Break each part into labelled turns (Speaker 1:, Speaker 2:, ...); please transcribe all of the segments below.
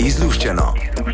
Speaker 1: Izluščeno.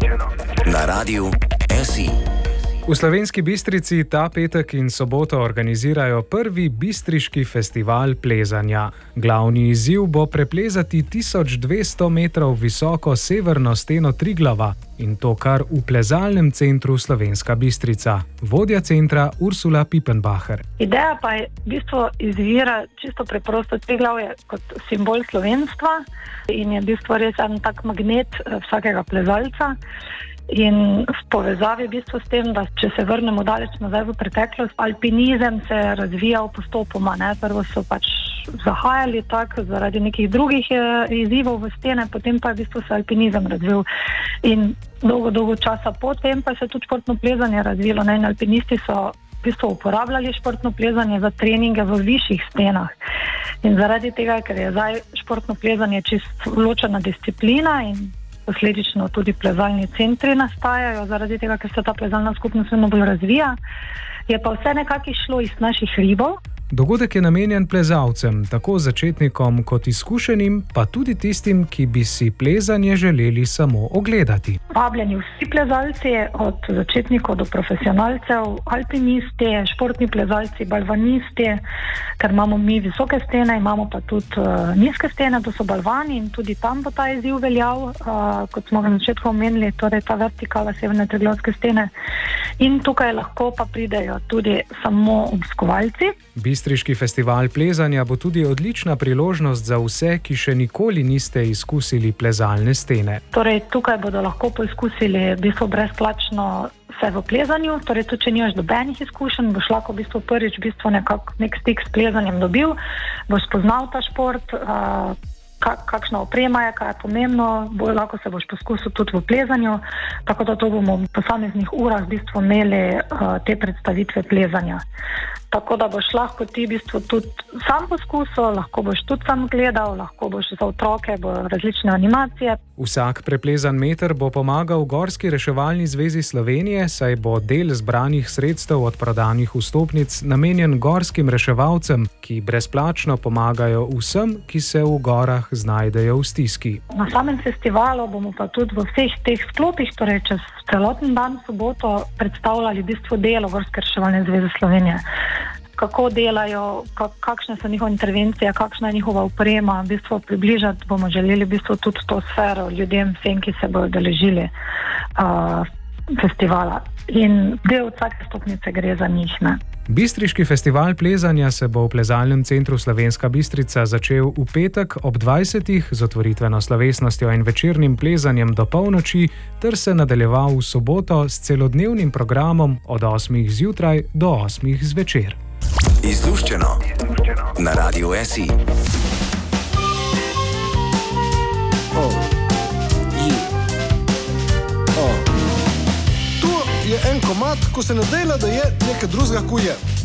Speaker 1: Na Radiu SI.
Speaker 2: V Slovenski Bistrici ta petek in soboto organizirajo prvi bistriški festival plezanja. Glavni izziv bo preplezati 1200 metrov visoko severno steno Triglava in to kar v plezalnem centru Slovenska Bistrica. Vodja centra Ursula Pipenbacher.
Speaker 3: Ideja pa je v bistvu izvira čisto preprosto. Triglav je kot simbol slovenstva in je v bistvu res en tak magnet vsakega plezalca. In v povezavi v bistvu s tem, da če se vrnemo daleč nazaj v preteklost, alpinizem se je razvijal postopoma. Prvo so pač zahajali tako zaradi nekih drugih izzivov v stene, potem pa je v bistvu se alpinizem razvil. In dolgo časa potem pa se je tudi športno plezanje razvilo. In alpinisti so v bistvu uporabljali športno plezanje za treninge v višjih stenah. In zaradi tega, ker je zdaj športno plezanje čisto ločena disciplina in posledično tudi plezalni centri nastajajo, zaradi tega, ker se ta plezalna skupnost vedno bolj razvija, je pa vse nekako šlo iz naših hribov.
Speaker 2: Dogodek je namenjen plezalcem, tako začetnikom kot izkušenim, pa tudi tistim, ki bi si plezanje želeli samo ogledati.
Speaker 3: Vabljeni vsi plezalci, od začetnikov do profesionalcev, alpinisti, športni plezalci, balvanisti, ker imamo mi visoke stene, imamo pa tudi nizke stene, to so balvani in tudi tam bo ta izziv veljal, kot smo ga na začetku omenili, torej ta vertikala severne triglavske stene. In tukaj lahko pa pridejo tudi samo obiskovalci.
Speaker 2: Bistriški festival plezanja bo tudi odlična priložnost za vse, ki še nikoli niste izkusili plezalne stene.
Speaker 3: Torej, tukaj bodo lahko poizkusili v bistvu brezplačno vse v plezanju, torej tudi če nimaš dobenih izkušenj, boš lahko v bistvu prvič nek stik s plezanjem dobil, boš spoznal ta šport, kakšna oprema je, kaj je pomembno, lahko se boš poskusil tudi v plezanju, tako da to bomo v posameznih urah v bistvu imeli te predstavitve plezanja. Tako da boš lahko ti v bistvu tudi sam poskusil, lahko boš tudi sam gledal, lahko boš za otroke, bo različne animacije.
Speaker 2: Vsak preplezan meter bo pomagal Gorski reševalni zvezi Slovenije, saj bo del zbranih sredstev od prodanih vstopnic namenjen gorskim reševalcem, ki brezplačno pomagajo vsem, ki se v gorah znajdejo v stiski.
Speaker 3: Na samem festivalu bomo pa tudi v vseh teh sklopih, torej čez celoten dan soboto, predstavljali v bistvu delo Gorske reševalne zveze Slovenije. Kako delajo, kakšne so njihove intervencije, kakšna je njihova oprema, v bistvu približati bomo želeli v bistvu tudi to sfero ljudem, vsem, ki se bodo udeležili festivala. In del vsake stopnice gre za njih.
Speaker 2: Bistriški festival plezanja se bo v plezalnem centru Slovenska Bistrica začel v petek ob 20. z otvoritveno slovesnostjo in večernim plezanjem do polnoči ter se nadaljeval v soboto s celodnevnim programom od 8. zjutraj do 8. zvečer.
Speaker 1: Izluščeno. Na Radiu SI.
Speaker 4: Tu je en komad, ko se ne dela, da je nekaj drugega, ko je.